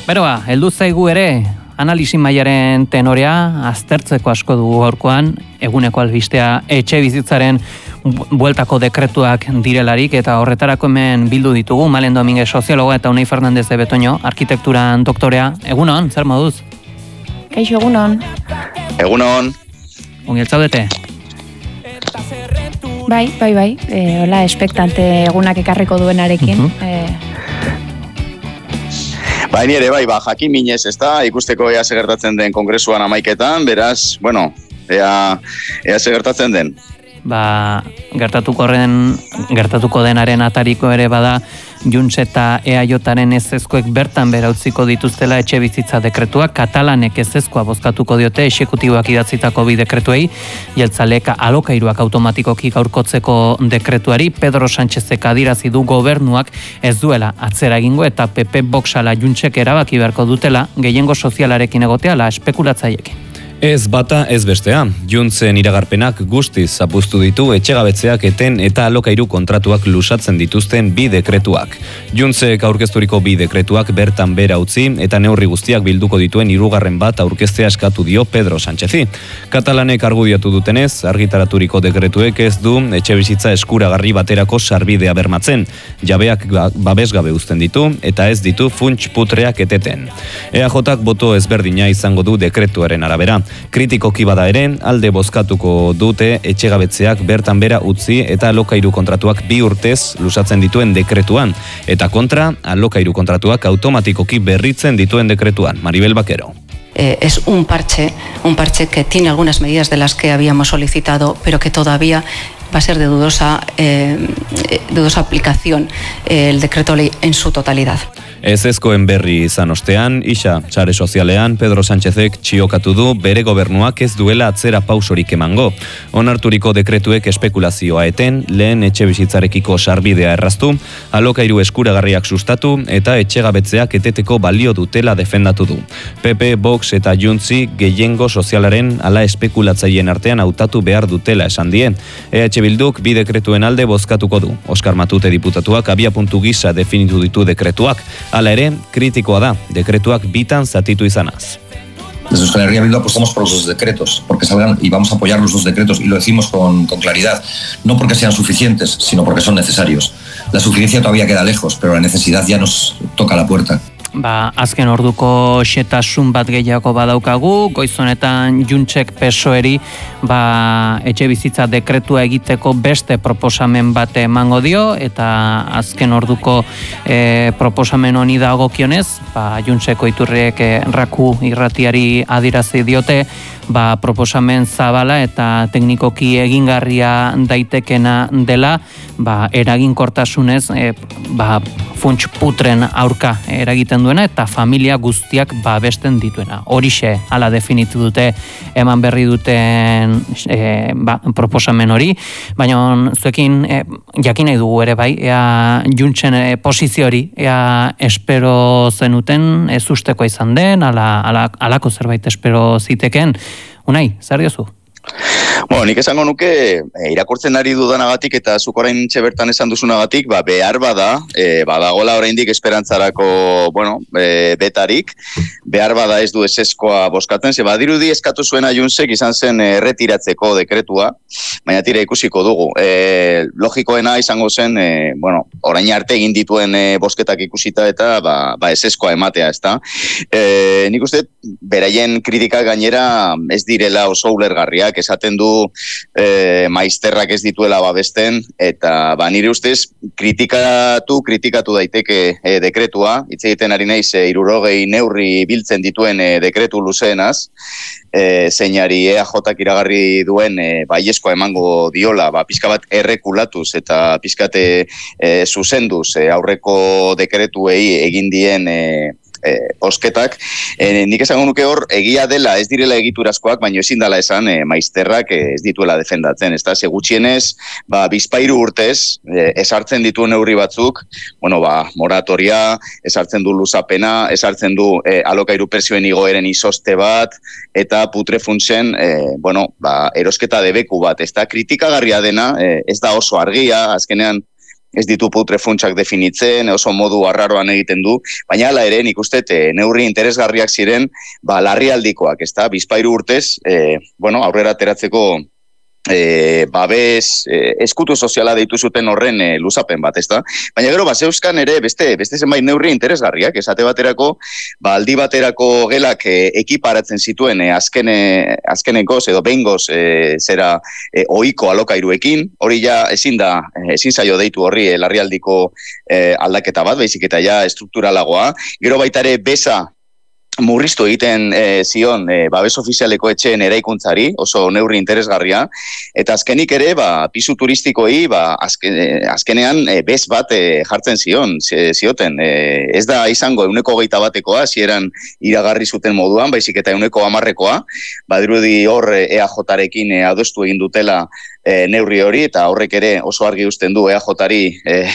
Pero heldu zaigu ere, analisi mailaren tenorea, aztertzeko asko dugu gaurkoan, eguneko albistea etxe bizitzaren bueltako dekretuak direlarik, eta horretarako hemen bildu ditugu, Malen Dominguez soziologoa eta Unai Fernandez de Betoño, arkitekturan doktorea. Egunon, zer moduz? Kaixo, egunon. Egunon. Ongi eltzaudete? Bai. Hola, espektante egunak ekarriko duenarekin. Bai, nire, jakin minez, ikusteko ea segertatzen den kongresuan amaiketan, beraz, ea segertatzen den. Gertatuko denaren atariko ere bada, Junts eta EAJaren ezezkoek bertan bera utziko dituztela etxe bizitza dekretuak, katalanek ezezkoa bozkatuko diote exekutiboak idatzitako bi dekretuei, jeltzaleek alokairuak automatikoki gaurkotzeko dekretuari, Pedro Sánchezek adirazi du gobernuak ez duela atzera egingo eta PP Vox ala Juntsek erabaki beharko dutela gehiengo sozialarekin egotea la espekulatzaiekin. Ez bata, ez bestea. Juntsen iragarpenak guztiz zapuztu ditu etxegabetzeak eten eta alokairu kontratuak lusatzen dituzten bi dekretuak. Juntsek aurkezturiko bi dekretuak bertan bera utzi eta neurri guztiak bilduko dituen hirugarren bat aurkeztea eskatu dio Pedro Sánchezi. Katalanek argudiatu dutenez, argitaraturiko dekretuek ez du etxebizitza eskuragarri baterako sarbidea bermatzen. Jabeak babesgabe uzten ditu eta ez ditu funts putreak eteten. EAJak boto ezberdina izango du dekretuaren arabera. Kritikoki bada ere, alde bozkatuko dute etxegabetzeak bertan bera utzi eta alokairu kontratuak 2 urtez lusatzen dituen dekretuan, eta kontra alokairu kontratuak automatikoki berritzen dituen dekretuan. Maribel Vaquero. Es un parche que tiene algunas medidas de las que habíamos solicitado, pero que todavía va a ser de dudosa aplicación el decreto ley en su totalidad. Ezezkoen berri izan ostean, sare sozialean Pedro Sánchezek txiokatu du bere gobernuak ez duela atzera pausorik emango. Onarturiko dekretuek espekulazioa eten, lehen etxe bizitzarekiko sarbidea erraztu, alokairu eskuragarriak sustatu eta etxegabetzeak eteteko balio dutela defendatu du. PP, Vox eta Juntsi gehiengo sozialaren ala espekulatzaien artean hautatu behar dutela esan die. EH Bilduk bi dekretuen alde bozkatuko du. Oskar Matute diputatuak abiapuntu gisa definitu ditu dekretuak. Hala ere, kritikoa da, dekretuak bitan zatitu izanaz. Desde Euskal Herria Bildu apostamos por los dos decretos, porque salgan y vamos a apoyar los dos decretos y lo decimos con claridad, no porque sean suficientes, sino porque son necesarios. La suficiencia todavía queda lejos, pero la necesidad ya nos toca la puerta. Azken orduko xetasun bat gehiago badaukagu, goiz honetan Juntsek PSOEri etxe bizitza dekretua egiteko beste proposamen bat emango dio, eta azken orduko proposamen honi dagokionez, Juntseko iturriek Raku irratiari adirazi diote, proposamen zabala eta teknikoki egingarria daitekena dela, eraginkortasunez funts putren aurka eragiten duena eta familia guztiak babesten dituena. Horixe hala definitu dute, eman berri duten proposamen hori, baina zuekin jakin nahi dugu ere ea Juntsen posizio hori, ea espero zenuten ez usteko izan den, alako zerbait espero ziteken. Unai, zer diozu? Nik esango nuke, irakurtzen ari dudanagatik eta zuk orain bertan esan duzunagatik, behar badagola oraindik esperantzarako, betarik, behar bada ez du ezezkoa bozkatzen, ze badirudi eskatu zuena Juntsek izan zen erretiratzeko dekretua, baina tira ikusiko dugu. Logikoena izango zen, orain arte egin dituen bozketak ikusita eta ezezkoa ematea, ezta? Nik uste, beraien kritika gainera ez direla oso ulergarriak, esaten du maizterrak ez dituela babesten, eta nire ustez kritikatu daiteke dekretua, hitz egiten ari naiz 60 neurri biltzen dituen dekretu luzeenaz, zeinari EAJak iragarri duen baiezkoa emango diola, pixka bat errekulatuz eta pixkate zuzenduz aurreko dekretuei egin dien osketak. Nik esango nuke hor, egia dela ez direla egiturazkoak, baina ezin dela esan maizterrak ez dituela defendatzen. Ez da, segutxienez, bizpairu urtez, esartzen dituen neurri batzuk, moratoria, esartzen du luzapena, esartzen du alokairu prezioen igoeren izoste bat, eta putrefuntsen, erosketa debeku bat. Ez da, kritikagarria dena, ez da oso argia, azkenean, ez ditu putre funtsak definitzen, oso modu arraroan egiten du, baina hala ere nik uste neurri interesgarriak ziren, larrialdikoak, ezta, 2 urtez, aurrera ateratzeko babes, eskutu soziala deitu zuten horren luzapen bat, ezta? Baina gero, zeuzkan ere beste zenbait neurri interesgarriak, esate baterako, aldi baterako gelak ekiparatzen zituen azkenengoz edo behingoz ohiko alokairuekin, hori ja ezin zaio deitu horri larrialdiko aldaketa bat, baizik eta ja estrukturalagoa. Gero baita ere beza murriztu egiten zion babes ofizialeko etxeen eraikuntzari, oso neurri interesgarria, eta azkenik ere pisu turistikoei azkenean bez bat jartzen zioten. Ez da izango 121-koa, hasieran iragarri zuten moduan, baizik eta 110-koa, badirudi hor EAJ-rekin adostu egin dutela neurri hori, eta horrek ere oso argi uzten du EAJ-ari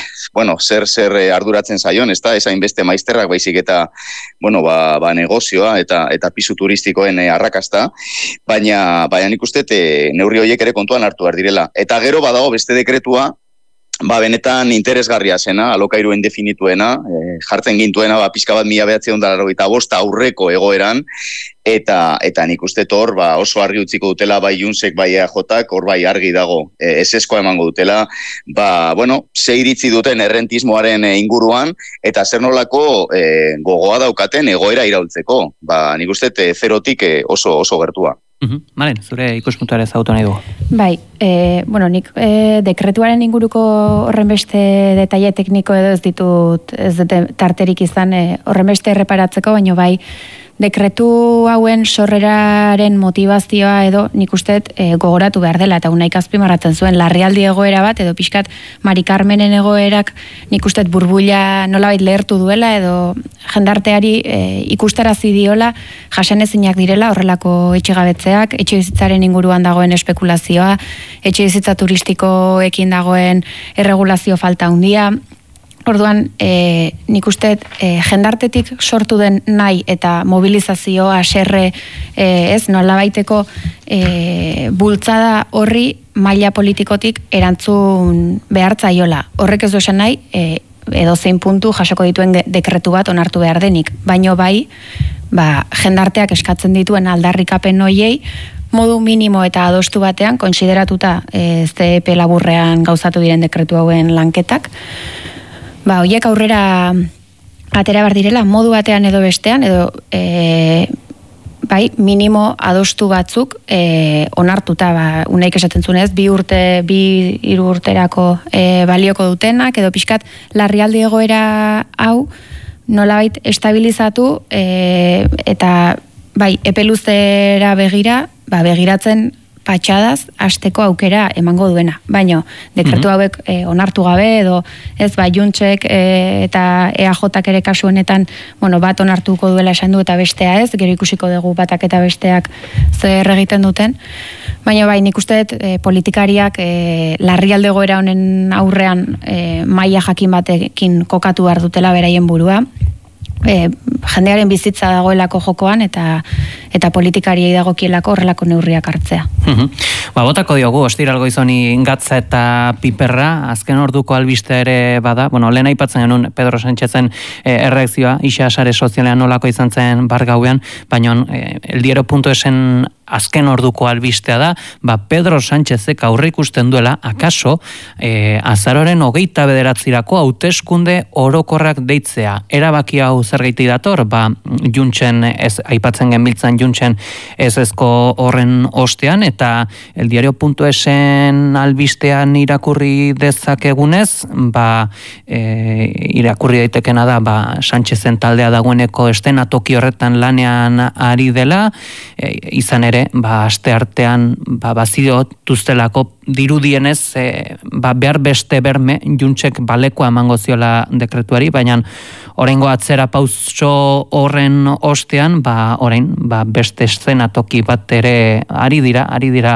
zer arduratzen zaion, ez da, ezain beste maizterrak baizik eta negozioa eta pisu turistikoen arrakasta, baina nik uste neurri horiek ere kontuan hartu behar direla. Eta gero badago beste dekretua, benetan interesgarria zena, alokairu indefinituena, jartzen gintuena, pixka bat 1985 aurreko egoeran, eta nik uste hor oso argi utziko dutela, bai Junsek, bai EAJak, hor bai argi dago, eseskoa emango dutela, ze iritzi duten errentismoaren inguruan, eta zer nolako gogoa daukaten egoera iraultzeko. Nik uste zerotik oso gertua. Maren, zure ikuspuntua ere zautu nahi dugu. Bai, nik dekretuaren inguruko horren beste detaile tekniko edo ez dute tarterik izan horren beste erreparatzeko, baina bai, dekretu hauen sorreraren motivazioa edo nik uste gogoratu behar dela, eta unaik azpimarratzen zuen larrialdi egoera bat, edo pixkat Mari Carmenen egoerak nik uste burbuila nolabait lehertu duela, edo jendarteari ikustarazi diola jasanezinak direla horrelako etxegabetzeak, etxebizitzaren inguruan dagoen espekulazioa, etxebizitza turistikoekin dagoen erregulazio falta handia. Orduan, nik uste jendartetik sortu den nahi eta mobilizazioa haserre nolabaiteko bultzada horri maila politikotik erantzun behartzaiola. Horrek ez du esan nahi, edo zein puntu jasoko dituen dekretu bat onartu behar denik. Baino bai, jendarteak eskatzen dituen aldarrikapen hoiei, modu minimo eta adostu batean, konsideratuta ZEP laburrean gauzatu diren dekretu hauen lanketak, horiek aurrera atera behar direla, modu batean edo bestean, edo minimo adostu batzuk onartuta, unaik esaten zunez, 2-3 urterako balioko dutenak, edo pixkat larrialdi egoera hau nolabait estabilizatu eta epeluzera begiratzen patxadaz hasteko aukera emango duena. Baina, dekretu hauek onartu gabe, edo Juntsek eta EAJak ere kasu honetan bat onartuko duela esan du eta bestea ez, gero ikusiko dugu batak eta besteak zer egiten duten. Baina nik uste dut politikariak larrialde egoera honen aurrean maila jakin batekin kokatu behar dutela beraien burua. Jendearen bizitza dagoelako jokoan eta politikariei dagokielako horrelako neurriak hartzea. Botako diogu, ostiral goizoni gatza eta piperra, azken orduko albiste ere bada, lehen aipatzen genuen Pedro Sánchezen erreakzioa, isa sare sozialean nolako izan zen bargauean, baina eldiero.esen azken orduko albistea da, Pedro Sánchezek aurre ikusten duela, akaso, azaroren 29 hauteskunde orokorrak deitzea. Erabaki hau zergaiti dator, Juntsen, aipatzen genbiltzan Juntsen ezezko horren ostean, eta eldiario.esen albistean irakurri dezakegunez, irakurri daitekena da, Sánchezen taldea dagoeneko estenatoki horretan lanean ari dela, izan ere, aste artean baziotuztelako dirudienez behar beste berme Juntsek balekoa emango ziola dekretuari, baina oraingo atzera pauso horren ostean, orain beste eszenatoki bat ere ari dira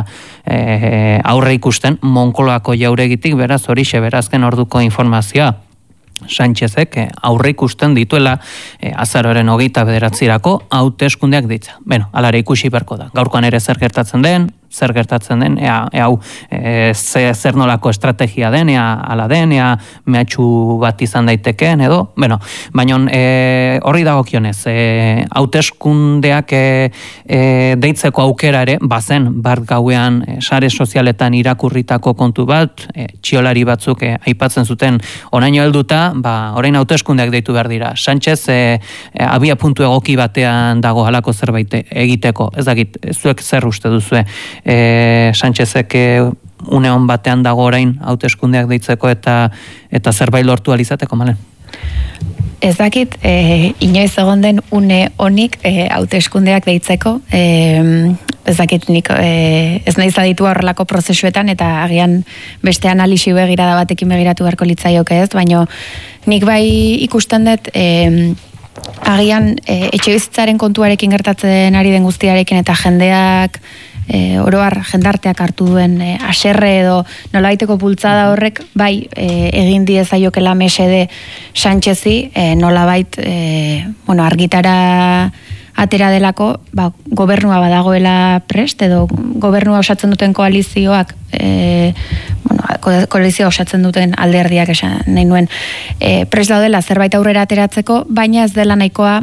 aurre ikusten Monkoloako jauregitik, beraz horixe berazken orduko informazioa. Sánchezek aurre ikusten dituela azaroren 29 hauteskundeak ditza. Alare ikusi berko da. Gaurkoan ere zer gertatzen den, zer gertatzen den, hau zer nolako estrategia den, ala den, mehatxu bat izan daitekeen, edo, bueno, baina horri dagokionez, hauteskundeak deitzeko aukera ere, bazen, bart gauean sare sozialetan irakurritako kontu bat, txiolari batzuk aipatzen zuten oraino helduta, orain hauteskundeak deitu behar dira. Sánchez abia puntu egoki batean dago halako zerbait egiteko. Ez dakit, zuek zer uste duzue? Sánchezek une hon batean dago orain hauteskundeak deitzeko eta zerbait lortu alizateko, Malen? Ez dakit, inoiz egon den une honik hauteskundeak deitzeko, ez dakit nik ez nahi zaditu horrelako prozesuetan eta agian beste analisi begirada batekin begiratu beharko litzaioke ez, baina nik bai ikusten dut agian etxebizitzaren kontuarekin gertatzen ari den guztiarekin eta jendeak oroar jendarteak hartu duen aserre edo nolabaiteko bultzada horrek bai egin diezaiokela mesede Sánchezi nolabait argitara atera delako gobernua badagoela prest edo gobernua osatzen duten koalizioak koalizioa osatzen duten alderdiak esan nahi nuen prest daudela zerbait aurrera ateratzeko, baina ez dela nahikoa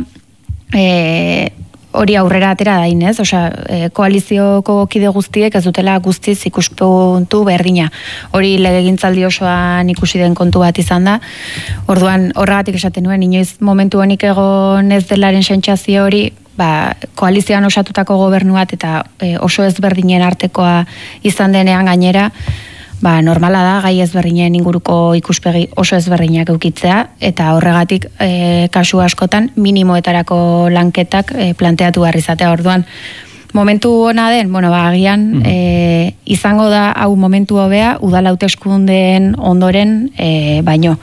hori aurrera atera dainez, koalizioko kide guztiek ez dutela guztiz ikuspuntu berdina. Hori legegintzaldi osoan ikusi den kontu bat izan da. Orduan, horregatik esaten nuen, inoiz momentu honik egon ez delaren sentsazio hori, koalizioan osatutako gobernu bat eta oso ezberdinen artekoa izan denean gainera, normala da gai ezberdinen inguruko ikuspegi oso ezberdinak eukitzea eta horregatik kasu askotan minimoetarako lanketak planteatu behar izatea. Orduan momentu ona den, agian izango da hau momentu hobea udal hauteskundeen ondoren baino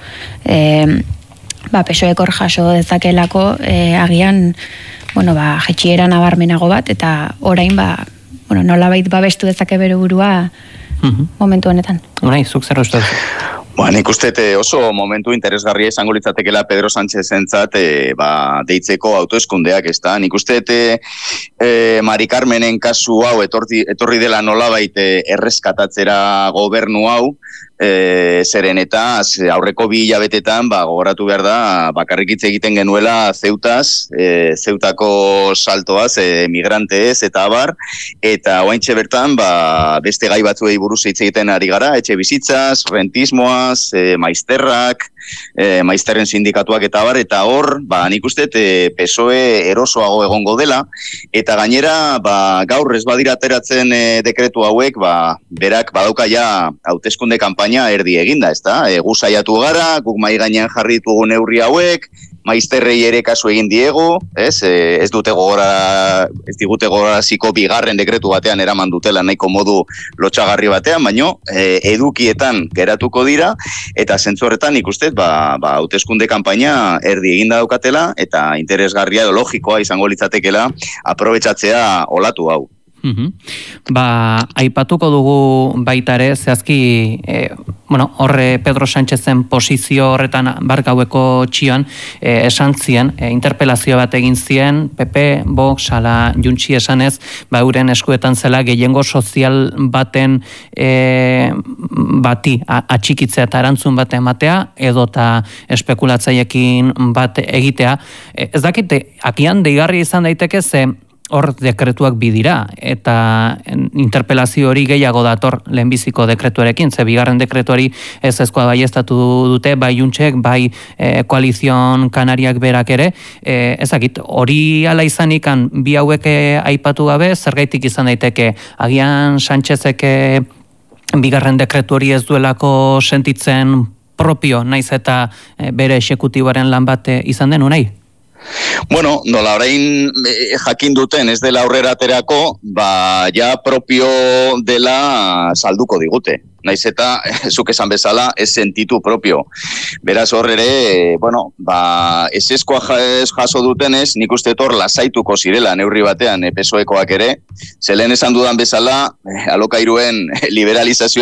PSOEk hor jaso dezakelako agian jaitsiera nabarmenago bat eta orain nolabait babestu dezake bere burua momentu honetan. Unai, zuk zer uste duzu? Nik uste oso momentu interesgarria izango litzatekela Pedro Sánchezentzat deitzeko autoeskundeak, ezta? Nik uste Mari Carmenen kasu hau etorri dela nolabait erreskatatzera gobernu hau, zeren eta aurreko 2 hilabetetan gogoratu behar da bakarrik hitz egiten genuela Zeutako saltoaz, migranteez eta abar, eta oraintxe bertan beste gai batzuei buruz hitz egiten ari gara, etxe bizitzaz, rentismoaz, maizterrak, maizterren sindikatuak eta abar, eta hor, nik uste PSOE erosoago egongo dela, eta gainera, gaur ez badira ateratzen dekretu hauek, berak badauka ja hauteskunde kanpaina erdi eginda, ezta? Gu saiatu gara, guk mai gainean jarri ditugu neurri hauek, maizterrei ere kasu egin diego, ez digute gogoraziko bigarren dekretu batean eraman dutela nahiko modu lotxagarri batean, baino edukietan geratuko dira, eta zentzu horretan ikusten, hauteskunde kanpaina erdi eginda daukatela, eta interesgarria edo logikoa izango litzatekela aprobetxatzea olatu hau. Aipatuko dugu baitare, zehazki, horre Pedro Sánchezen posizio horretan bargaueko txioan esan zien, interpelazio bat egin zien, PP, Vox, ala Juntxi esanez, euren eskuetan zela gehiengo sozial baten bati atxikitzea eta erantzun bat ematea, edota espekulatzailekin bat egitea. Ez dakite, akian deigarri izan daiteke ze hor dekretuak bidira, eta interpelazio hori gehiago dator lehenbiziko dekretuarekin, ze bigarren dekretuari ez ezkoa baieztatu dute, bai Juntsek, bai Koalizion Kanariak berak ere, ezakit, hori ala izanikan bi hauek aipatu gabe, zergaitik izan daiteke, agian Sánchezek bigarren dekretu hori ez duelako sentitzen propio, naiz eta bere exekutiboaren lan bat izan den, Unai? Nola orain jakin duten ez dela aurrera aterako, ja propio dela salduko digute. Naiz eta, zuk esan bezala, ez sentitu propio. Beraz hor ere, ez eskoa jaso dutenez, nik uste hor lasaituko zirela neurri batean PSOEkoak ere, zelen esan dudan bezala, alokairuen liberalizazioa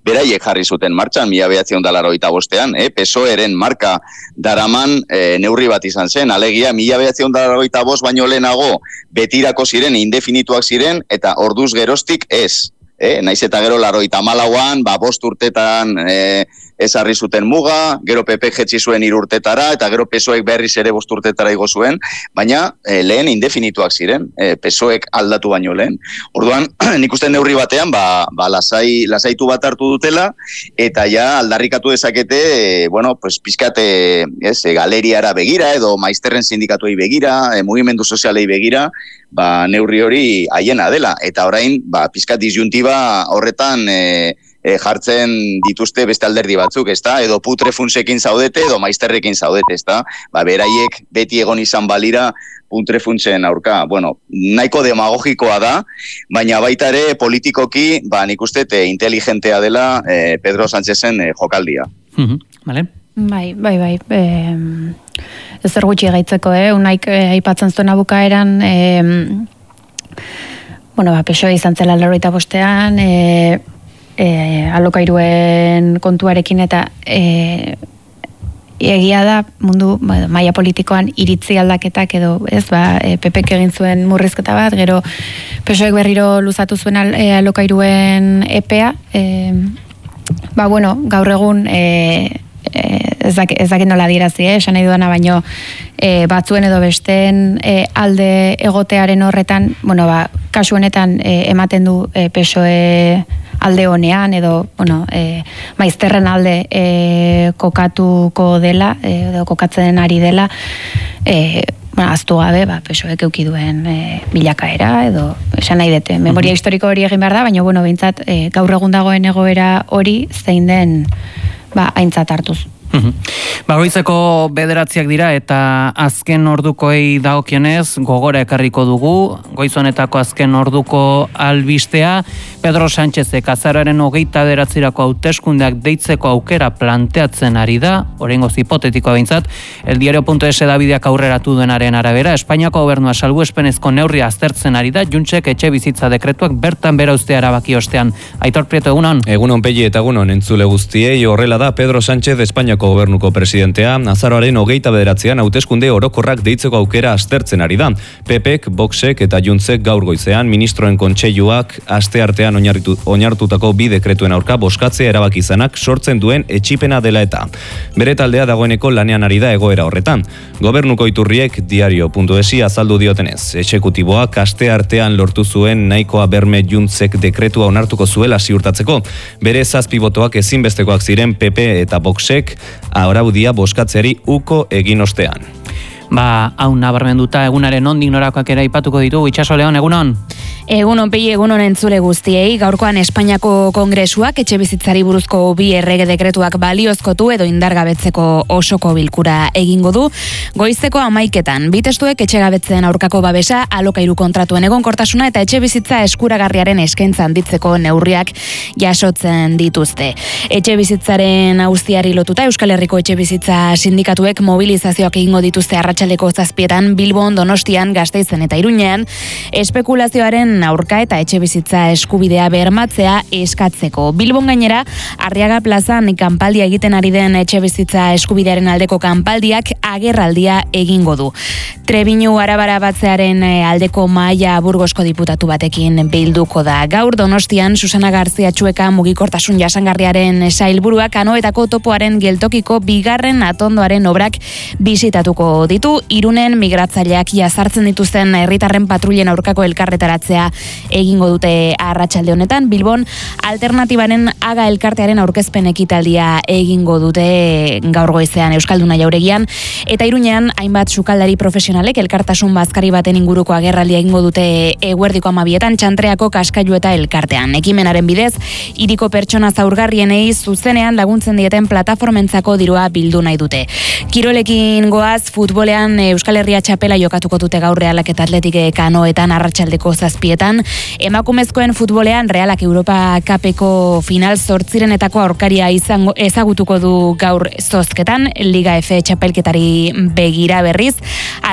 beraiek jarri zuten martxan 1985ean, PSOE-ren marka daraman neurri bat izan zen, alegia 1985 baino lehenago betirako ziren, indefinituak ziren, eta orduz geroztik ez. Naiz eta gero 84an, 5 urtetan ezarri zuten muga, gero PP jetzi zuen 3 urtetara, eta gero PSOEk berriz ere 5 urtetara igo zuen, baina lehen indefinituak ziren, PSOEk aldatu baino lehen. Orduan, nik uste neurri batean, lasaitu bat hartu dutela, eta ja aldarrikatu dezakete, pizkate, galeriara begira, edo maizterren sindikatuei begira, mugimendu sozialei begira, neurri hori haiena dela, eta orain, pizkat disjuntiba horretan jartzen dituzte beste alderdi batzuk, ezta? Edo putrefuntsekin zaudete, edo maizterrekin zaudete, ezta? Beraiek beti egon izan balira putrefuntsen aurka. Nahiko demagogikoa da, baina baita ere politikoki, nik uste inteligentea dela Pedro Sánchezen jokaldia. Vale. Bai. Ez zer gutxi gaitzeko, unaik aipatzen zuena bukaeran, PSOE izan zela 85ean, alokairuen kontuarekin eta egia da mundu maila politikoan iritzi aldaketak edo PPk egin zuen murrizketa bat, gero PSOEk berriro luzatu zuen alokairuen epea, gaur egun ez dakit nola adierazi, esan nahi duana, baino batzuen edo besteen alde egotearen horretan, kasu honetan ematen du PSOE alde honean, edo maizterren alde kokatuko dela, edo kokatzen ari dela, aztu gabe, PSOEk euki duen bilakaera, edo esan nahi dute. Memoria historiko hori egin behar da, baina behintzat gaur egun dagoen egoera hori zein den aintzat hartuz. Goizeko 9 dira eta azken ordukoei dagokionez gogora ekarriko dugu. Goiz honetako azken orduko albistea, Pedro Sánchezek azaroaren 29 hauteskundeak deitzeko aukera planteatzen ari da, oraingoz hipotetikoa behintzat, eldiario.es Davideak aurreratu duenaren arabera, Espainiako gobernua salbuespenezko neurria aztertzen ari da, Juntsek etxebizitza dekretuak bertan bera uztea erabaki ostean. Aitor Prieto, egunon? Egunon Pelli eta egunon entzule guztiei, horrela da Pedro Sánchez Espainiako gobernuko presidentea, azaroaren 29an hauteskunde orokorrak deitzeko aukera aztertzen ari da. PPek, Voxek eta Juntsek gaur goizean ministroen kontseiluak asteartean oinartutako 2 dekretuen aurka bozkatzea erabaki izanak sortzen duen etxipena dela eta. Bere taldea dagoeneko lanean ari da egoera horretan. Gobernuko iturriek diario.esi azaldu diotenez. Exekutiboak asteartean lortu zuen nahikoa berme Juntsek dekretua onartuko zuela ziurtatzeko. Bere 7 botoak ezinbestekoak ziren PP eta Voxek araudia bozkatzeari uko egin ostean. Hau nabarmenduta egunaren nondik norakoak ere aipatuko ditugu. Itxaso Leon, egunon? Egunon Pelli, egunon entzule guztiei. Gaurkoan Espainiako Kongresuak etxebizitzari buruzko 2 errege dekretuak baliozkotu edo indargabetzeko osoko bilkura egingo du. Goizeko 11etan, 2 testuek etxegabetzen aurkako babesa, alokairu kontratuen egonkortasuna eta etxebizitza eskuragarriaren eskaintza handitzeko neurriak jasotzen dituzte. Etxebizitzaren auziari lotuta Euskal Herriko etxebizitza sindikatuek mobilizazioak egingo dituzte arratsaldeko 7etan Bilbon, Donostian, Gasteizen eta Iruñean espekulazioaren aurka eta etxebizitza eskubidea bermatzea eskatzeko. Bilbon gainera, Arriaga plazan kanpaldia egiten ari den etxebizitza eskubidearen aldeko kanpaldiak agerraldia egingo du. Trebiñu Arabara batzearen aldeko mahaia Burgosko diputatu batekin bilduko da. Gaur Donostian Susana Garzia Txueka mugikortasun jasangarriaren sailburuak anoetako topoaren geltokiko 2. atondoaren obrak bisitatuko ditu. Irunen migratzaileak jazartzen dituzten herritarren patrullen aurkako elkarretaratzea egingo dute arratsalde honetan. Bilbon Alternatibaren Aga elkartearen aurkezpen ekitaldia egingo dute gaur goizean Euskalduna Jauregian, eta Iruñean hainbat sukaldari profesionalek elkartasun bazkari baten inguruko agerraldia egingo dute eguerdiko 12etan Txantreako Kaskailu eta elkartean. Ekimenaren bidez, hiriko pertsona zaurgarrienei zuzenean laguntzen dieten plataformentzako dirua bildu nahi dute. Kirolekin goaz, futbolean Euskal Herria txapela jokatuko dute gaur Realak eta Atletik kanoetan arratsaldeko 7etan. Emakumezkoen futbolean Realak Europa Cupeko final 8renetako aurkaria ezagutuko du gaur zozketan, Liga F txapelketari begira berriz. Hala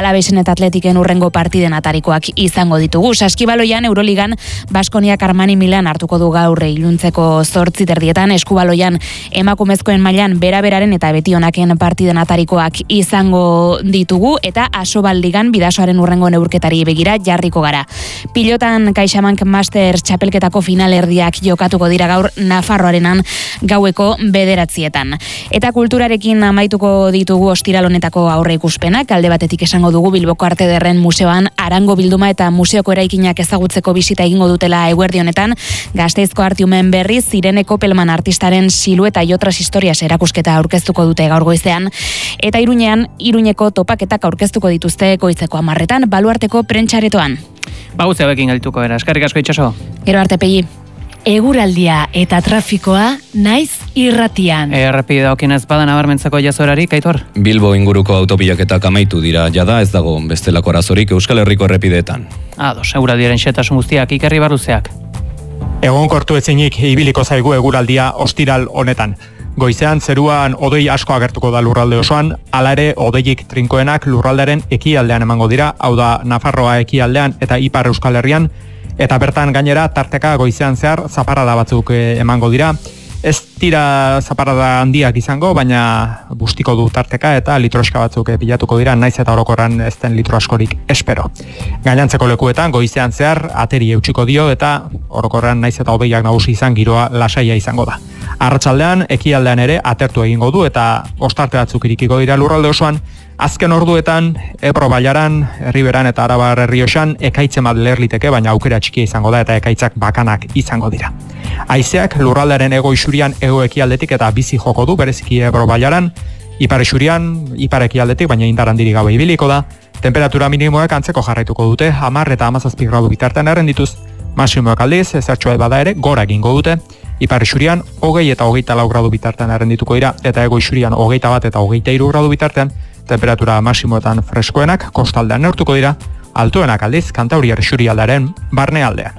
Alavesen eta Atletiken urrengo partiden atarikoak izango ditugu. Saskibaloian Euroligan Baskoniak Armani Milan hartuko du gaur iluntzeko 8:30, eskubaloian emakumezkoen mailan bera-beraren eta Betionaken partiden atarikoak izango ditugu, eta Asobaldigan Bidasoaren urrengo neurketari begira jarriko gara. Pilotan CaixaBank Masters txapelketako finalerdiak jokatuko dira gaur Nafarroarenan gaueko 9:00. Eta kulturarekin amaituko ditugu ostiral honetako aurreikuspenak. Alde batetik esango dugu Bilboko Arte Ederren Museoan Arango bilduma eta museoko eraikinak ezagutzeko bisita egingo dutela eguerdi honetan. Gasteizko Artiumen berriz Irene Kopelman artistaren silueta y otras historias erakusketa aurkeztuko dute gaur goizean. Eta Iruñeko topaketak aurkeztuko dituzte goizeko 10:00 Baluarteko prentxaretoan. Guzti hauekin geldituko era. Eskerrik asko Itxaso. Gero arte Pegi. Eguraldia eta trafikoa naiz irratian. Errepide dagokienez bada nabarmentzeko jazorarik, Aitor? Bilbo inguruko autopilaketak amaitu dira, jada ez dago bestelako arazorik Euskal Herriko errepideetan. Ados, eguraldiaren xetasun guztiak, Ikerri Barruzeak. Egonkortu ezinik ibiliko zaigu eguraldia ostiral honetan. Goizean zeruan hodei asko agertuko da lurralde osoan, hala ere hodeiik trinkoenak lurraldearen ekialdean emango dira, hau da Nafarroa ekialdean eta Ipar Euskal Herrian, eta bertan gainera tarteka goizean zehar zaparrada batzuk emango dira. Ez dira zaparrada handiak izango, baina bustiko du tarteka eta litroska batzuk pilatuko dira, naiz eta orokorran ez den litro askorik espero. Gainantzeko lekuetan goizean zehar ateri eutxiko dio eta orokorran naiz eta hodeiak nagusi izan giroa lasaia izango da. Arratsaldean ekialdean ere atertu egingo du eta ostarte batzuk irikiko dira lurralde osoan. Azken orduetan Ebro Bailaran, Erriberan eta Arabar Errioxan ekaitzen bat lerliteke, baina aukera txikia izango da eta ekaitzak bakanak izango dira. Haizeak lurraldearen hego isurian hego ekialdetik eta bizi joko du, bereziki Ebro Bailaran, ipar isurian, ipar ekialdetik, baina indar handirik gabe ibiliko da. Temperatura minimoak antzeko jarraituko dute, 10 eta 17 gradu bitartean errendituz, maximoak aldiz, ezertxoa bada ere, gora egingo dute. Ipar isurian, 20 eta 24 gradu bitartean errendituko dira, eta ego isurian 21 eta 23 gradu bitartean, temperatura maximoetan freskoenak kostaldean neurtuko dira, altuenak aldiz Kantauriar isurialdearen barnealdean.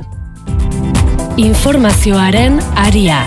Informazioaren aria.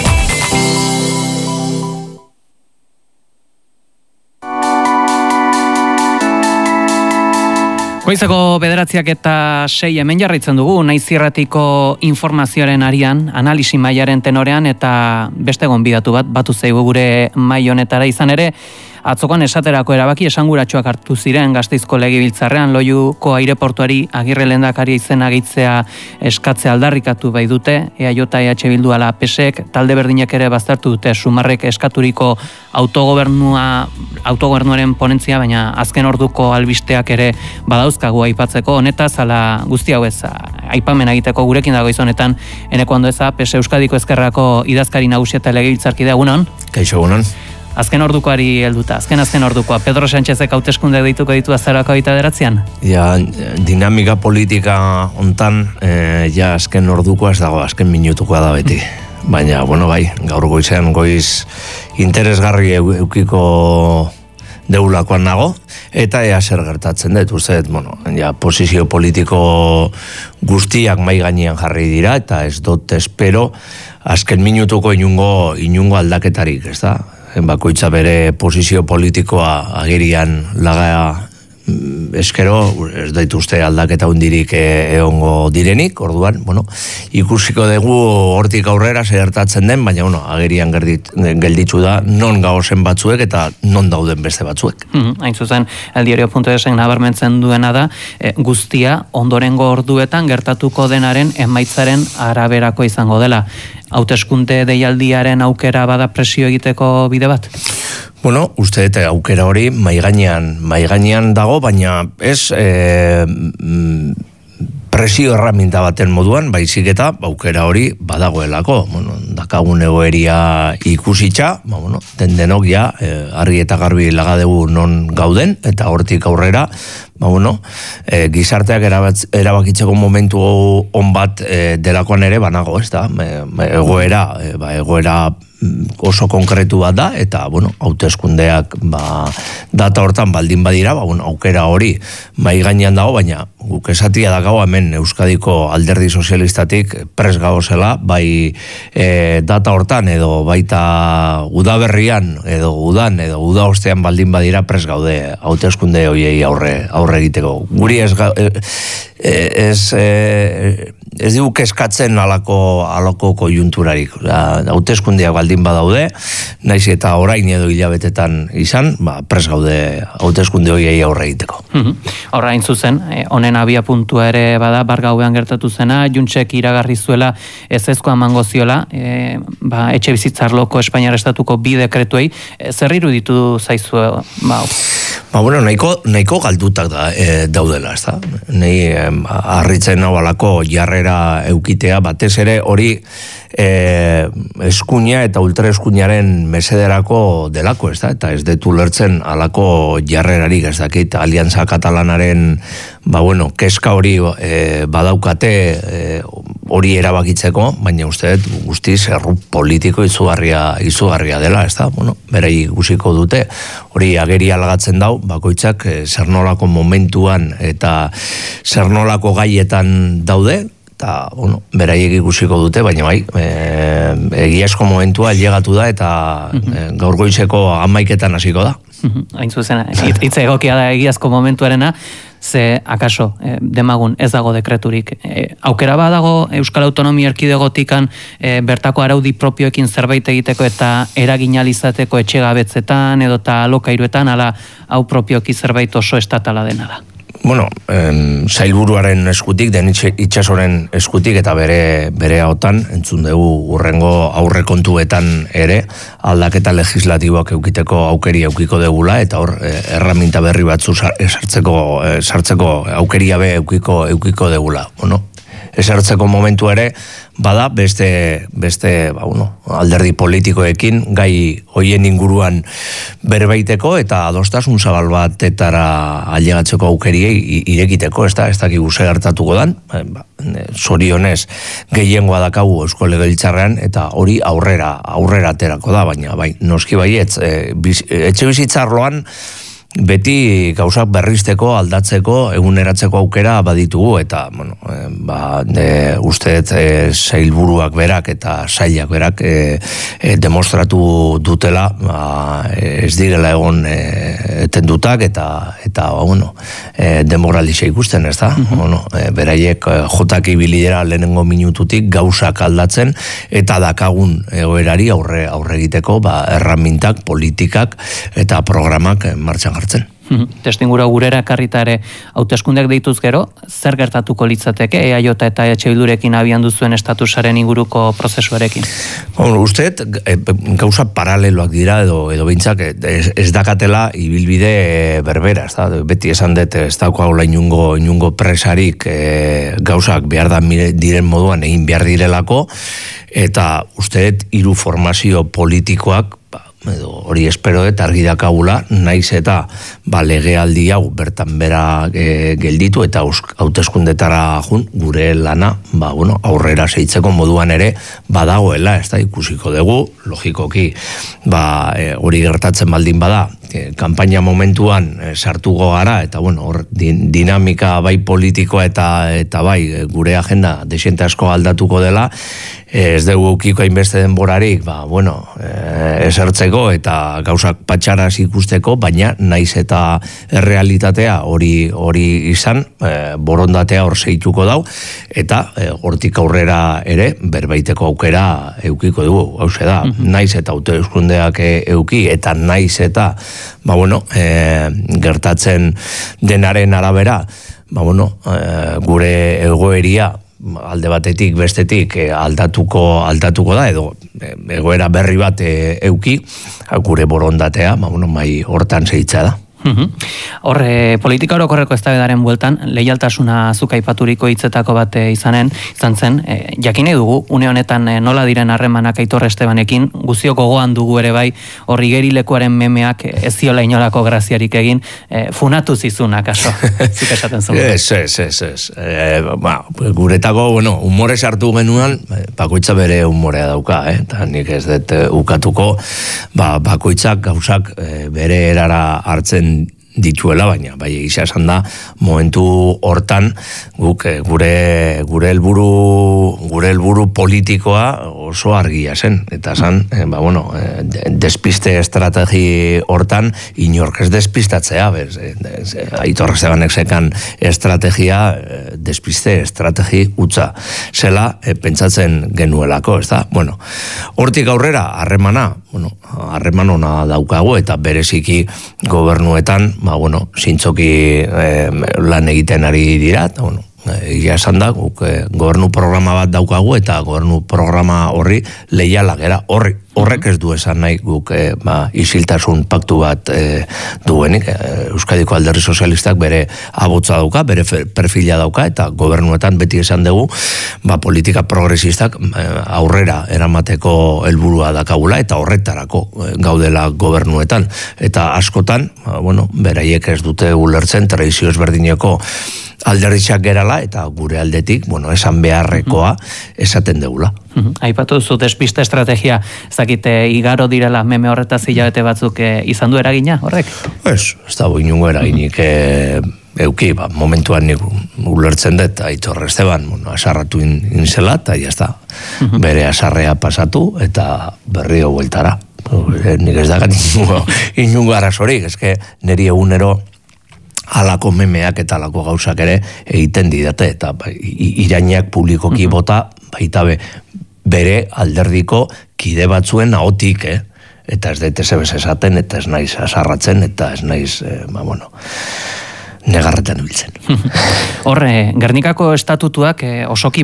Goizeko 9:06 hemen jarraitzen dugu, naiz irratiko informazioaren arian, analisi mailaren tenorean eta beste gonbidatu bat batu zaigu gure mai honetara izan ere, atzokoan esaterako erabaki esanguratsuak hartu ziren Gasteizko Legebiltzarrean Loiuko aireportuari Agirre lehendakaria izena gehitzea eskatzea aldarrikatu bai dute, EAJ EH Bildu ala PSek, talde berdinek ere baztertu dute Sumarrek eskaturiko autogobernuaren ponentzia, baina azken orduko albisteak ere badauzkagu aipatzeko, honetaz ala guzti hau ez aipamen egiteko gurekin dago izonetan Eneko Andoeza, PS Euskadiko Ezkerrako idazkari nagusia eta legebiltzarkide, egunon? Kaixo, egunon. Azken ordukoari helduta, azken ordukoa, Pedro Sánchezek hauteskunde deituko ditu azarako 29. Ja, dinamika politika hontan, ja azken ordukoa ez dago, azken minutukoa da beti. Baina, bueno, bai, gaur goizean goiz interesgarri eukiko deulakoan nago, eta ea zer gertatzen dut, uste, bueno, ja, posizio politiko guztiak mai gainean jarri dira, eta ez dut espero azken minutuko inungo aldaketarik, ez da? Bakoitza bere posizio politikoa agerian laga eskero, ez daituzte aldaketa hundirik egongo direnik, orduan, bueno, ikusiko dugu hortik aurrera gertatzen den, baina, bueno, agerian gelditzu da non gauzen batzuek eta non dauden beste batzuek. Hain zuzen, eldiario.esen nabarmentzen duena da, guztia ondorengo orduetan gertatuko denaren emaitzaren araberako izango dela. Hauteskunde deialdiaren aukera bada presio egiteko bide bat? Bueno, uste dut aukera hori maigainean dago, baina ez presio erraminta baten moduan, baizik eta aukera hori badagoelako. Bueno, dakagun egoeria ikusitza, bueno, denok ja, argi eta garbi lagadegu non gauden, eta hortik aurrera, bueno, gizarteak erabakitzeko momentu on bat delakoan ere banago, ez da? Egoera oso konkretu bat da, eta, bueno, hauteskundeak, data hortan baldin badira, aukera hori mai gainean dago, baina guk esatia da gau hemen Euskadiko Alderdi Sozialistatik pres gauzela, bai data hortan, edo baita udaberrian, edo udan, edo uda ostean baldin badira pres gaude hauteskunde hoiei aurre egiteko. Guri ez dugu eskatzen alako kojunkturarik. Hauteskundeak baldin badaude, naiz eta orain edo hilabetetan izan, pres gaude hauteskunde hoiei aurre egiteko. Horrain zuzen, honen abia puntua ere bada, bargauean gertatu zena, Juntsek iragarri zuela ezezkoa emango ziola, etxe bizitzarloko Espainiar Estatuko 2 dekretuei, zer iruditu zaizu? Bueno, nahiko galdutak daudela, ez da? Nei harritzen hau alako jarrera eukitea, batez ere hori eskuina eta ultraeskuinaren mesederako delako, ez da? Eta ez detu lertzen alako jarrerarik, ez dakit, Alianza Katalanaren keska hori badaukate hori erabakitzeko, baina uste guztiz erru politiko izugarria dela, ez da? Berai guziko dute, hori ageri alagatzen dau, bakoitzak zer nolako momentuan eta zer nolako gaietan daude, eta, beraiek ikusiko dute, baina bai, egiazko momentua llegatu da, eta gaur goizeko 11 hasiko da. Hain zuzen, hitz egokia da egiazko momentuarena, ze akaso demagun ez dago dekreturik. Aukera badago Euskal Autonomia Erkidegotikan bertako araudi propioekin zerbait egiteko eta eraginalizateko etxegabetzetan edo eta alokairuetan, ala hau propioki zerbait oso estatala dena da. Sailburuaren eskutik, den itxasoren eskutik eta bere hautan, entzun dugu urrengo aurrekontuetan ere, aldaketa legislatiboak eukiteko aukeri eukiko degula, eta hor, erraminta berri batzu sartzeko aukeria be eukiko degula. Esartzeko momentu ere, bada beste alderdi politikoekin gai hoien inguruan berbaiteko eta adostasun zabal batetara ailegatzeko aukeriei irekiteko, ez dakigu zer gertatuko dan, zorionez gehiengoa dakagu Eusko Legebiltzarrean eta hori aurrera aterako da, baina noski baietz, etxe bizitzarloan beti gauzak berrizteko, aldatzeko, eguneratzeko aukera baditugu, eta, usteet sailburuak berak eta sailak berak demostratu dutela, ez direla egon etendutak, eta demoralize ikusten, ez da? Beraiek jotak ibilidera lehenengo minututik gauzak aldatzen, eta dakagun egoerari aurre egiteko, erramintak, politikak, eta programak martxan jartzen. Testingura gurera karritare hauteskundeak deituz gero, zer gertatuko litzateke EAJ eta EH Bildurekin abian duzuen estatusaren inguruko prozesuarekin? Usteet, gauza paraleloak dira edo behintzak ez dakatela ibilbide berbera, beti esan dut ez dauko haula inungo presarik gauzak behar da diren moduan egin behar direlako, eta usteet 3 formazio politikoak hori espero eta argi dakagula, naiz eta legealdi hau bertan bera gelditu eta hauteskundetara jun, gure lana aurrera zeitzeko moduan ere badagoela, ez da ikusiko dugu, logikoki hori gertatzen baldin bada, kanpaina momentuan sartuko gara, eta hor dinamika bai politikoa eta bai gure agenda desiente asko aldatuko dela, ez dugu eukiko hainbeste denborarik, esertzeko eta gauzak patxaraz ikusteko, baina naiz eta errealitatea hori izan, borondatea hor zeituko dau, eta hortik aurrera ere berbaiteko aukera eukiko dugu, hauze da, naiz eta hauteskundeak euki, eta naiz eta gertatzen denaren arabera, gure egoeria alde batetik, bestetik aldatuko da, edo egoera berri bat euki, gure borondatea, mai hortan zeitza da. Horre, politika orokorreko eztabaidaren bueltan, leialtasuna zuk aipaturiko hitzetako bat izan zen, jakin nahi dugu, une honetan nola diren harremanak Aitor Estebanekin, guzio gogoan dugu ere bai, horri gerilekuaren memeak ez ziola inolako graziarik egin, funatu zizunak, aso, zuk esaten zuen. Ez. Guretako, humore sartu genuan, bakoitza bere humorea dauka, eta nik ez dut ukatuko, bakoitzak gauzak bere erara hartzen dituela, baina egia esan da momentu hortan guk gure helburu politikoa oso argia zen, eta zen despiste estrategi hortan inork ez despistatzea, Aitor Estebanek zekan estrategia despiste estrategi utza zela pentsatzen genuelako, ez da? Hortik aurrera harreman ona daukagu, eta bereziki gobernuetan zintzoki lan egiten ari dira, egia esan da, gobernu programa bat daukagu, eta gobernu programa horri leiala gera, horrek ez du esan nahi guk isiltasun paktu bat duenik. Euskadiko Alderdi Sozialistak bere abotza dauka, bere perfila dauka, eta gobernuetan beti esan dugu politika progresistak aurrera eramateko helburua dakagula, eta horretarako gaudela gobernuetan. Eta askotan, beraiek ez dute ulertzen tradizio ezberdineko alderdiak gerala, eta gure aldetik, esan beharrekoa esaten degula. Aipatu duzu despiste estrategia, zakite igaro direla meme horretaz hilabete batzuk izan du eragina, horrek? Ez dago inungo eraginik euki, momentuan nik ulertzen dut, Aitor Esteban, asarratu inzela, eta jazta, bere asarrea pasatu, eta berrio bueltara. Nik ez dagat inungo arazorik, eske niri egunero halako memeak eta halako gauzak ere egiten didate, eta irainak publikoki bota, baita bere alderdiko kide batzuen ahotik, eta ez daite zebez esaten, eta ez naiz asarratzen, eta ez naiz, negarretan biltzen. Horre, Gernikako estatutuak osoki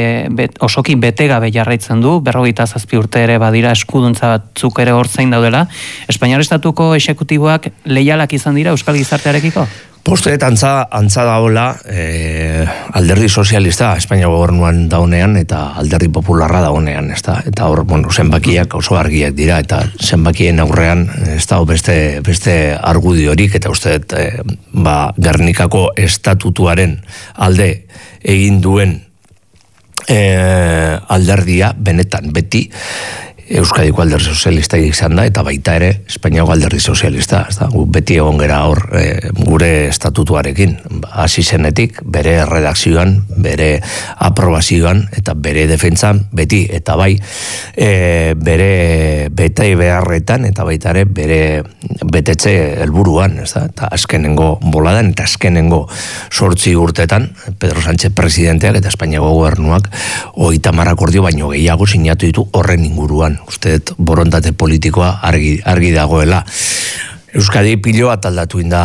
bete gabe jarraitzen du, 47 urte ere badira eskuduntza batzuk ere hor zain daudela. Espainiar estatuko exekutiboak leialak izan dira Euskal Gizartearekiko? Posteet antza daola Alderdi Sozialista Espainiako gobernuan daunean, eta Alderdi Popularra daunean, eta hor, zenbakiak oso argiak dira, eta zenbakien aurrean ez da beste argudiorik, eta uste Gernikako estatutuaren alde egin duen alderdia benetan beti Euskadiko Alderdi Sozialista izan da, eta baita ere Espainiako Alderdi Sozialista, beti egon gera hor gure estatutuarekin, hasi zenetik bere redakzioan, bere aprobazioan, eta bere defentsan beti, eta bai bere bete beharretan, eta baita ere bere betetze helburuan, eta azkenengo boladan, eta azkenengo 8 urtetan, Pedro Sánchez presidenteak eta Espainiako gobernuak 30 akordio baino gehiago sinatu ditu horren inguruan. Uste borontate politikoa argi dagoela. Euskadi pilo bat aldatu inda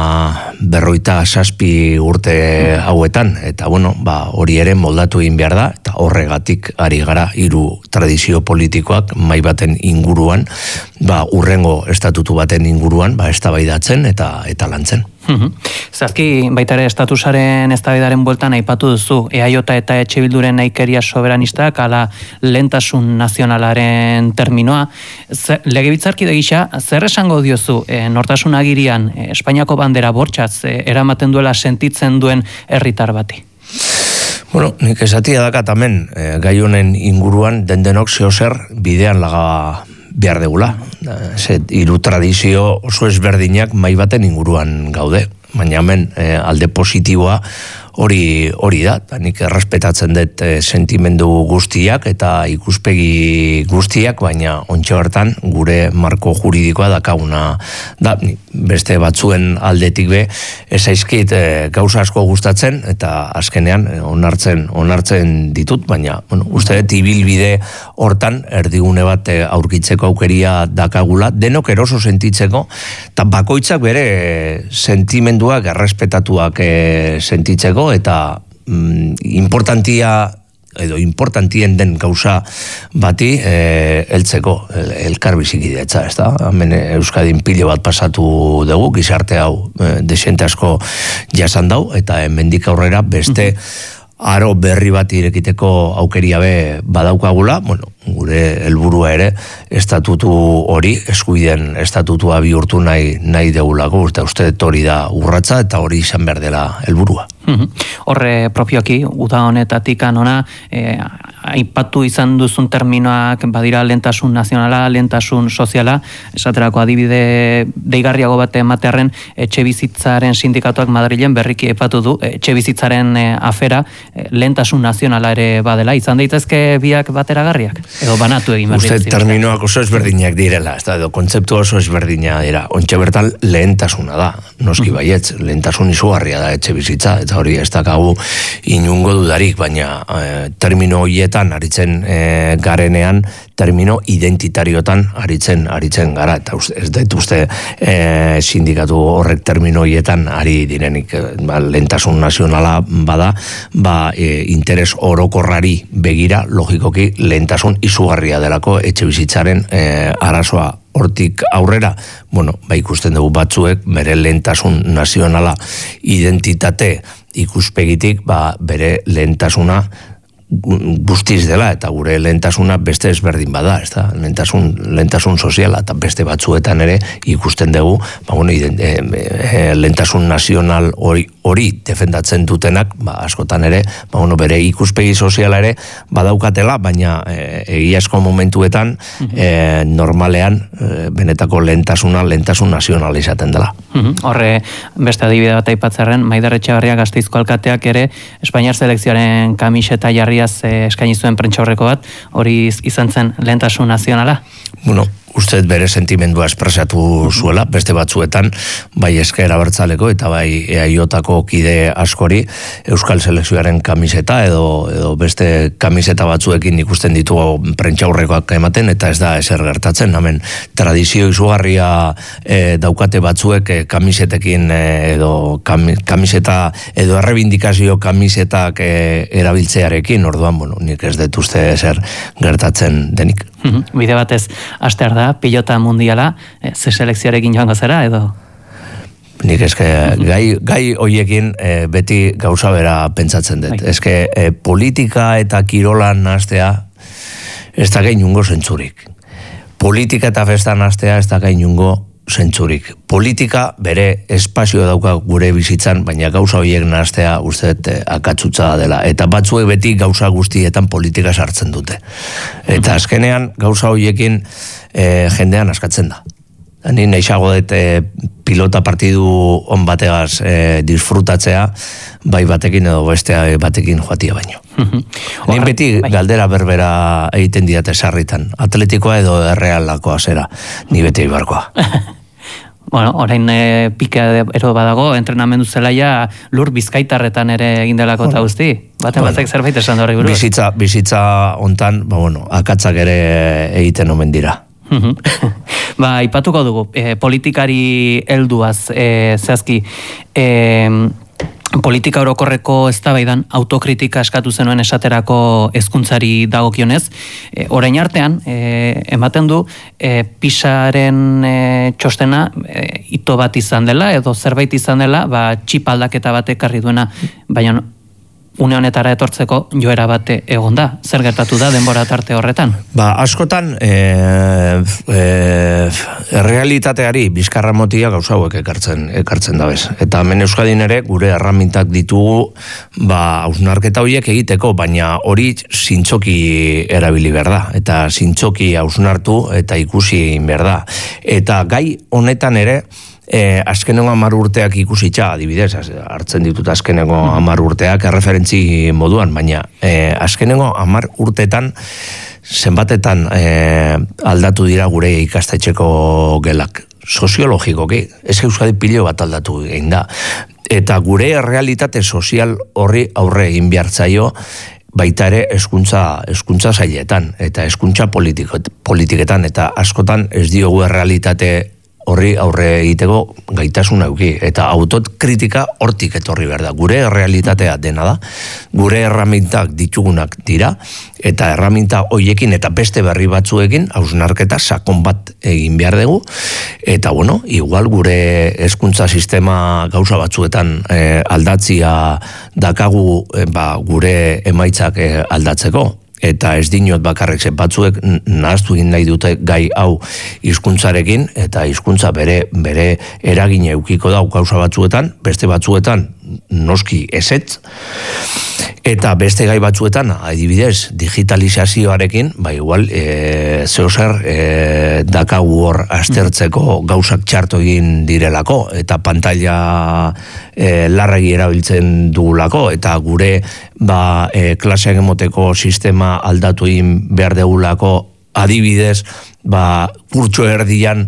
47 urte hauetan, eta hori ere moldatu egin behar da, eta horregatik ari gara 3 tradizio politikoak mai baten inguruan, urrengo estatutu baten inguruan, eztabaidatzen eta lantzen. Zazki, baita ere estatusaren eztabaidaren bueltan aipatu duzu EAJ eta EH Bilduren nahikeria soberanistak ala lehentasun nazionalaren terminoa. Legebiltzarkide gisa, zer esango diozu nortasun agirian Espainiako bandera bortxaz eramaten duela sentitzen duen herritar bati? Nik esatia dakat hemen gai honen inguruan denok zeozer bidean laga behar degula. 3 tradizio oso ezberdinak mai baten inguruan gaude, baina hemen alde positiboa hori da, nik errespetatzen dut sentimendu guztiak eta ikuspegi guztiak, baina ontsa hartan gure marko juridikoa dakaguna da, beste batzuen aldetik ezaizkit gauza asko gustatzen, eta azkenean onartzen ditut, baina uste dut ibilbide hortan erdigune bat aurkitzeko aukeria dakagula, denok eroso sentitzeko, eta bakoitzak bere sentimenduak errespetatuak sentitzeko, eta importantia edo importantien den gauza bati heltzeko elkar bizikidetza, ez da? Hemen Euskadin pilo bat pasatu dugu, gizarte hau desente asko jasan dau, eta hemendik aurrera beste aro berri bat irekiteko aukeria be badaukagula, bueno, gure helburua ere estatutu hori, eskubideen estatutua bihurtu nahi degulako, uste hori da urratsa eta hori izan behar dela helburua. Horre propioki, uda honetatik anona, aipatu izan duzun terminoak badira lehentasun nazionala, lehentasun soziala, esaterako adibide deigarriago bat ematearren etxebizitzaren sindikatuak Madrilen berriki aipatu du, etxebizitzaren afera lehentasun nazionala ere badela, izan daitezke biak bateragarriak, edo banatu egin behar dira. Uste terminoak oso ezberdinak direla, edo kontzeptu oso ezberdina dira, ontxe bertan lehentasuna da, noski baietz, lehentasun izugarria da etxebizitza, eta hori ez dakagu inungo dudarik, baina termino horietan aritzen garenean, termino identitariotan aritzen gara, eta ez dut uste sindikatu horrek termino horietan ari direnik, lehentasun nazionala bada, interes orokorrari begira, logikoki lehentasun izugarria delako etxebizitzaren arazoa. Hortik aurrera, bueno, ikusten dugu batzuek, bere lehentasun nazionala identitate ikuspegitik, bere lehentasuna guztiz dela, eta gure lehentasuna beste ezberdin bada, ez da? Lehentasun soziala, eta beste batzuetan ere ikusten dugu, lehentasun nazional hori defendatzen dutenak, askotan ere, bere ikuspegi soziala ere badaukatela, baina egiazko momentuetan normalean benetako lehentasun nazional izaten dela. Horre, beste adibide bat aipatzarren, Maider Etxebarria Gasteizko alkateak ere Espainiar selekzioaren kamiseta jarriaz eskaini zuen prentsaurreko bat, hori izan zen lehentasun nazionala? Bueno, uste bere sentimendua espresatu zuela, beste batzuetan, bai Ezker Abertzaleko eta bai EAJ-ko kide askori Euskal Selekzioaren kamiseta edo beste kamiseta batzuekin ikusten ditugu prentsaurrekoak ematen, eta ez da ezer gertatzen, hemen tradizio izugarria daukate batzuek kamisetekin edo kamiseta edo errebindikazio kamisetak erabiltzearekin, orduan, bueno, nik ez dut uste ezer gertatzen denik. Bide batez, astear da, pilota mundiala, ze selekzioarekin joango zera, edo? Nik eske, gai hoiekin beti gauza bera pentsatzen dut. Eske, politika eta kirola nahastea ez da gainungo zentzurik. Politika eta festa nahastea ez da gainungo zentzurik. Politika bere espazio dauka gure bizitzan, baina gauza horiek nahastea uste akatzutza dela. Eta batzuek beti gauza guztietan politika sartzen dute. Eta azkenean gauza horiekin jendean askatzen da. Ni nahiago dut pilota partidu on bategaz disfrutatzea, bai batekin edo beste batekin joatia baino. Ni beti galdera berbera egiten diate sarritan. Atletikoa edo Errealakoa zera, ni beti ibarkoa. Bueno, orain pike ero badago, entrenamendu zelaia Lur Bizkaitarretan ere egindelako eta guzti. Batek zerbait esan da horri buruz. Bizitza hontan, akatzak ere egiten omen dira. Ipatuko dugu, politikari helduaz, zehazki, politika orokorreko eztabaidan autokritika eskatu zenuen esaterako hezkuntzari dagokionez, orain artean ematen du PISAren txostena hito bat izan dela edo zerbait izan dela, txip aldaketa bat ekarri duena, baina une honetara etortzeko joera bat egon da. Zer gertatu da denbora tarte horretan? Askotan errealitateari bizkarra motia gauza hauek ekartzen dabez. Eta hemen Euskadin ere gure erramintak ditugu hausnarketa horiek egiteko, baina hori zintzoki erabili behar da. Eta zintzoki hausnartu eta ikusi egin behar da. Eta gai honetan ere azkenengo 10 urteak ikusitza, adibidez, hartzen ditut azkenengo 10 urteak erreferentzi moduan, baina azkenengo 10 urteetan zenbatetan aldatu dira gure ikastetxeko gelak. Soziologikoki, ez Euskadi pilo bat aldatu egin da. Eta gure realitate sozial horri aurre egin behartzaio, baita ere hezkuntza sailetan eta hezkuntza politiketan, eta askotan ez diogu realitate horri aurre egiteko gaitasuna eduki, eta autokritika hortik etorri behar da. Gure realitatea dena da, gure erramintak ditugunak dira, eta erraminta hoiekin eta beste berri batzuekin hausnarketa sakon bat egin behar dugu, eta bueno, igual gure hezkuntza sistema gauza batzuetan aldatzia dakagu gure emaitzak aldatzeko. Eta ez dinot bakarrik batzuek nahaztu egin nahi dute gai hau hizkuntzarekin, eta hizkuntza bere eragina eukiko da gauza batzuetan, beste batzuetan noski ezetz, eta beste gai batzuetan, adibidez, digitalizazioarekin, igual, zeozer dakagu hor aztertzeko gauzak txarto egin direlako, eta pantalla larregi erabiltzen dugulako, eta gure klaseak emoteko sistema aldatu egin behar dugulako, adibidez, kurtso erdian,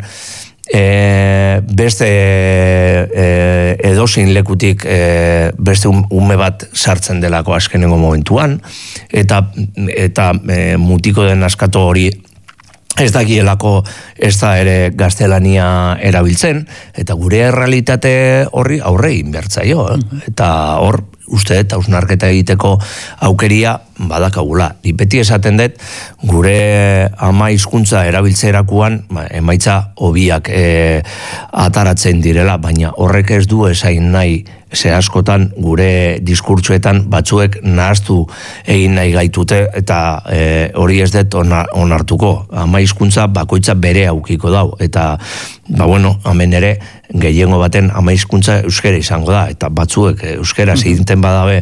beste edozein lekutik beste ume bat sartzen delako azkenengo momentuan, eta mutiko den askato hori ez dakielako ez da ere gaztelania erabiltzen, eta gure errealitate horri aurre egin bertzaio, eta hor uste eta hausnarketa egiteko aukeria badakagula. Ni beti esaten dut, gure ama hizkuntza erabiltzerakoan emaitza hobiak ataratzen direla, baina horrek ez du esain nahi ze askotan gure diskurtsoetan batzuek nahaztu egin nahi gaitute, eta hori ez dut onartuko. Ama hizkuntza bakoitza bere aukiko dau, eta hemen ere gehiengo baten ama hizkuntza euskera izango da, eta batzuek euskera egiten badabe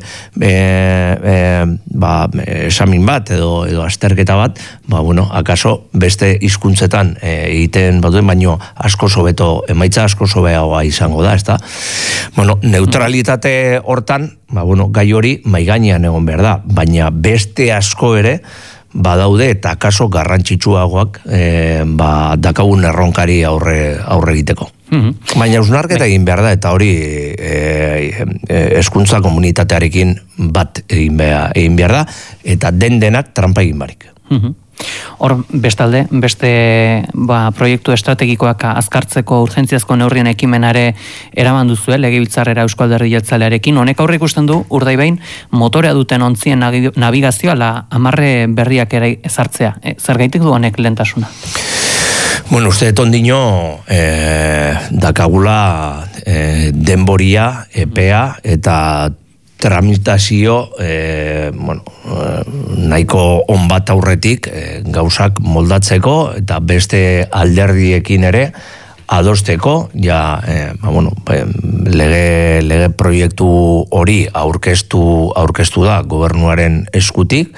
esamin bat edo azterketa bat, akaso beste hizkuntzetan egiten baduen, baino asko sobeto, emaitza asko sobeagoa izango da, ezta? Neutralitate hortan, gai hori maigainean egon behar da, baina beste asko ere badaude eta akaso garrantzitsuagoak dakagun erronkari aurre egiteko. Baina hausnarketa egin behar da, eta hori hezkuntza komunitatearekin bat egin behar da, eta denak trampa egin barik. Hor, bestalde, beste proiektu estrategikoak azkartzeko urgentziazko neurrien ekimenare eraman duzue, Legebiltzarrera Eusko Alderdi Jeltzalearekin. Honek aurre ikusten du, Urdaibain, motorea duten ontzien navigazioa, amarre berriak ere ezartzea. Zergaitik du honek lehentasuna? Uste ondino dakagula denboria, epea, eta tramitazio nahiko on bat aurretik gauzak moldatzeko, eta beste alderdiekin ere adosteko, lege proiektu hori aurkeztu da gobernuaren eskutik,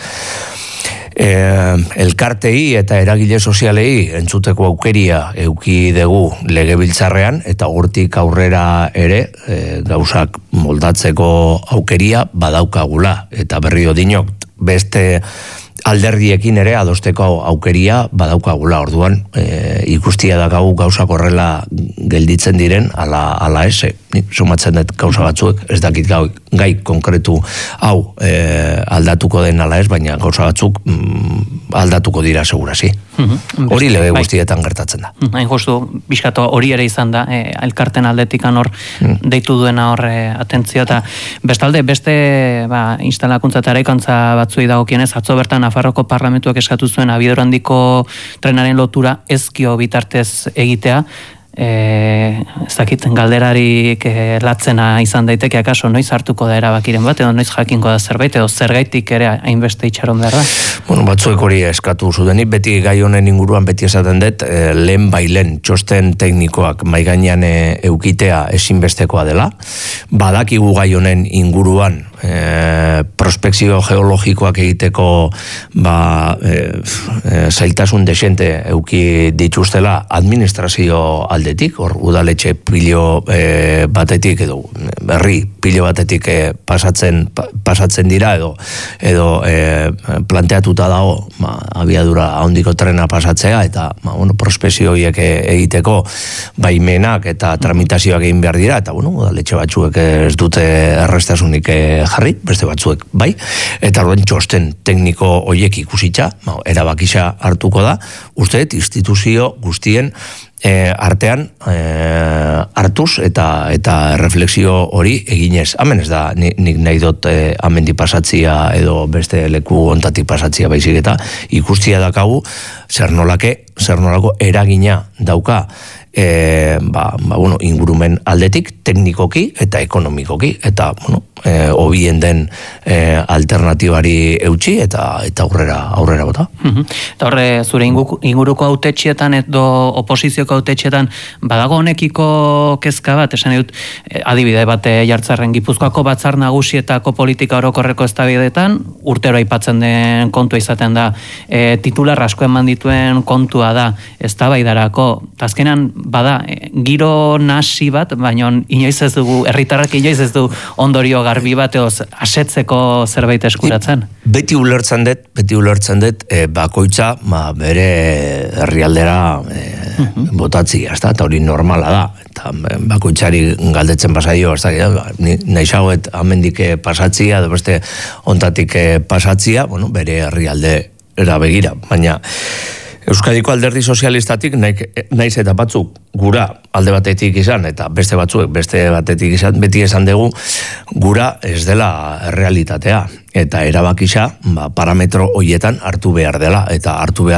elkartei eta eragile sozialei entzuteko aukeria eduki dugu Legebiltzarrean, eta hortik aurrera ere gauzak moldatzeko aukeria badaukagula, eta berri dinok beste alderdiekin ere adosteko aukeria badaukagula. Orduan ikustia dakagu gauzak horrela gelditzen diren ala ese. Sumatzen dut gauza batzuek, ez dakit gai konkretu hau aldatuko den ala ez, baina gauza batzuk aldatuko dira segurasi. Hori lege guztietan gertatzen da. Hain justu, bizkato hori ere izan da, elkarten aldetikan hor deitu duena hor atentzio, eta bestalde, beste instalakuntza eta eraikuntza batzuei dagokienez, atzo bertan Nafarroko Parlamentuak eskatu zuen abiadura handiko trenaren lotura ezkio bitartez egitea, ezakit galderarik latzena izan daiteke, akaso noiz hartuko da erabakiren bat, edo noiz jakinko da zerbait, edo zergaitik ere hainbeste itxaron behar da? Batzuek hori eskatu zudenik, beti gai honen inguruan beti esaten dut, lehen bailen txosten teknikoak maigainean eukitea ezinbestekoa dela, badakigu gai honen inguruan prospekzio geologikoak egiteko zailtasun desente euki dituztela administrazio aldetik, hor udaletxe pilo batetik edo berri pilo batetik pasatzen dira edo planteatuta dago abiadura handiko trena pasatzea, eta prospekzio horiek egiteko baimenak eta tramitazioak egin behar dira, eta udaletxe batzuek ez dute errestasunik jarri, beste batzuek bai, eta orduan txosten tekniko horiek ikusitza, erabakisa hartuko da, uste dut instituzio guztien artean hartuz eta refleksio hori eginez. Hemen ez da, nik nahi dut amendi pasatzia edo beste leku ontatik pasatzia baizik eta ikustia dakagu zer nolako eragina dauka ingurumen aldetik, teknikoki eta ekonomikoki, eta hobien den alternatibari eutxi eta aurrera bota. Eta horre, zure inguruko hautetxeetan edo oposizioko hautetxeetan badago honekiko kezka bat, esan dut adibide bat jartzarren Gipuzkoako batzar nagusietako politika orokorreko eztabaidetan urtero aipatzen den kontua izaten da, titular asko eman dituen kontua da eztabaidarako, eta azkenan bada, giro nasi bat, baina inoiz ez dugu, herritarrak inoiz ez du ondorio garbi bat edo asetzeko zerbait eskuratzen. Beti ulertzen dut, bakoitza bere herrialdera botatzia, eta hori normala da, eta bakoitzari galdetzen pasaio, nahizagoet amendik pasatzia, edo beste ontatik pasatzia, bere herrialdera begira, baina Euskadiko alderdi sozialistatik naiz eta batzuk gura alde batetik izan eta beste batzuek beste batetik izan, beti esan dugu gura ez dela realitatea eta erabakisa parametro hoietan hartu behar dela eta hartu behar